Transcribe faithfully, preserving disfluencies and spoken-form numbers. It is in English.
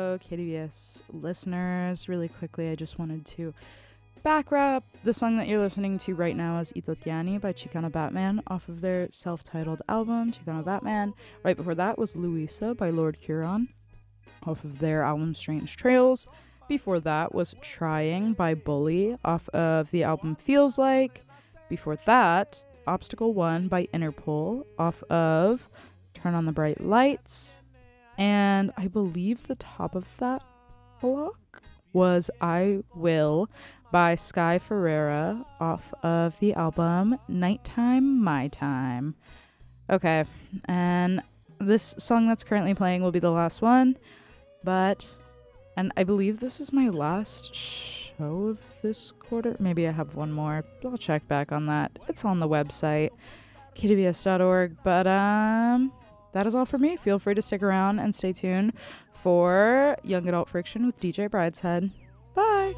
Hello, K D V S listeners. Really quickly, I just wanted to back wrap. The song that you're listening to right now is Itotiani by Chicano Batman off of their self-titled album, Chicano Batman. Right before that was Luisa by Lord Huron off of their album Strange Trails. Before that was Trying by Bully off of the album Feels Like. Before that, Obstacle One by Interpol off of Turn on the Bright Lights. And I believe the top of that block was I Will by Sky Ferreira off of the album Nighttime, My Time. Okay, and this song that's currently playing will be the last one, but, and I believe this is my last show of this quarter. Maybe I have one more. I'll check back on that. It's on the website, k d v s dot org, but, um... that is all for me. Feel free to stick around and stay tuned for Young Adult Friction with D J Brideshead. Bye!